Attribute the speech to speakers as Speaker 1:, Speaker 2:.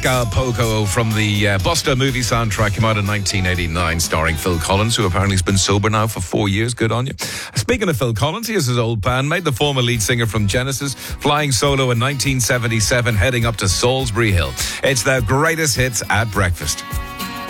Speaker 1: Poco from the Buster movie soundtrack came out in 1989, starring Phil Collins, who apparently has been sober now for 4 years. Good on you. Speaking of Phil Collins, he has his old band, made the former lead singer from Genesis, flying solo in 1977, heading up to Salisbury Hill. It's their greatest hits at breakfast.